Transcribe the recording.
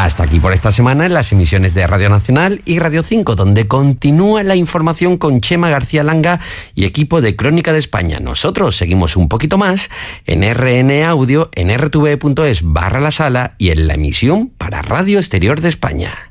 Hasta aquí por esta semana en las emisiones de Radio Nacional y Radio 5, donde continúa la información con Chema García Langa y equipo de Crónica de España. Nosotros seguimos un poquito más en RN Audio, en rtv.es/la sala y en la emisión para Radio Exterior de España.